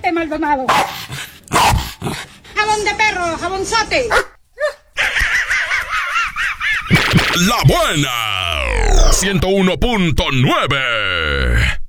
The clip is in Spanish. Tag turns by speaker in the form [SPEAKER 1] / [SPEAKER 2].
[SPEAKER 1] Vete, Maldonado. Jabón de perro, jabonzote.
[SPEAKER 2] La Buena 101.9